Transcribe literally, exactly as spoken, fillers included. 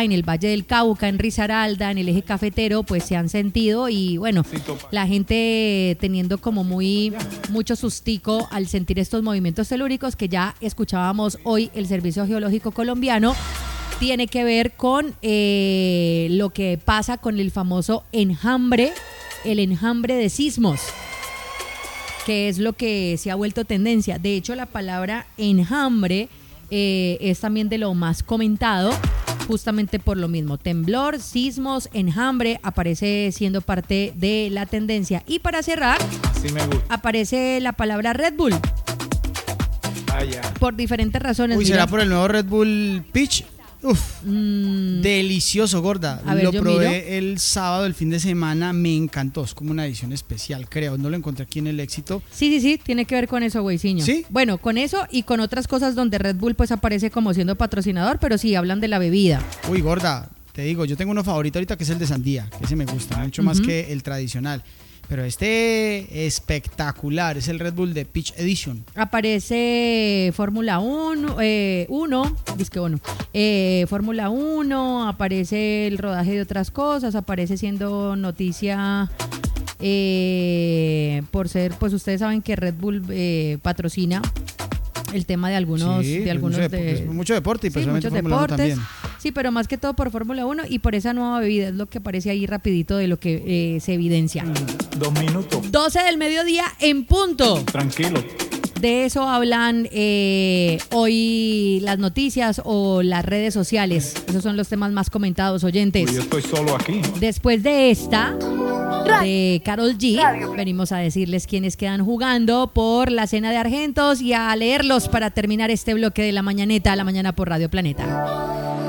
Bogotá, en el Valle del Cauca, en Risaralda, en el eje cafetero, pues se han sentido y bueno, la gente teniendo como muy mucho sustico al sentir estos movimientos telúricos que ya escuchábamos hoy el Servicio Geológico Colombiano. Tiene que ver con eh, lo que pasa con el famoso enjambre, el enjambre de sismos, que es lo que se ha vuelto tendencia. De hecho, la palabra enjambre eh, es también de lo más comentado, justamente por lo mismo. Temblor, sismos, enjambre, aparece siendo parte de la tendencia. Y para cerrar, Así me gusta. aparece la palabra Red Bull. Ah, ya. Por diferentes razones. Uy, Mira. ¿será por el nuevo Red Bull Peach? Uf, Mm, delicioso, gorda. A ver, lo yo probé miro. el sábado, el fin de semana, me encantó. Es como una edición especial, creo. No lo encontré aquí en el Éxito. Sí, sí, sí, tiene que ver con eso, güeyciño. ¿Sí? Bueno, con eso y con otras cosas donde Red Bull pues aparece como siendo patrocinador, pero sí, hablan de la bebida. Uy, gorda, te digo, yo tengo uno favorito ahorita que es el de sandía, que ese me gusta mucho más Ujú. que el tradicional. Pero este espectacular, es el Red Bull de Peach Edition. Aparece Fórmula uno, eh, uno, disque uno, eh, Fórmula uno, aparece el rodaje de otras cosas, aparece siendo noticia eh, por ser, pues ustedes saben que Red Bull eh, patrocina el tema de algunos, Sí, de pues algunos mucho, de, dep- pues mucho deporte y sí, personalmente muchos Fórmula uno deportes. también. Sí, pero más que todo por Fórmula uno y por esa nueva bebida, es lo que aparece ahí rapidito de lo que eh, se evidencia. Dos minutos. doce del mediodía en punto. Tranquilo. De eso hablan eh, hoy las noticias o las redes sociales. Esos son los temas más comentados, oyentes. Pues yo estoy solo aquí. Después de esta, de Karol G, venimos a decirles quiénes quedan jugando por la cena de Argentos y a leerlos para terminar este bloque de la mañaneta, la mañana por Radio Planeta.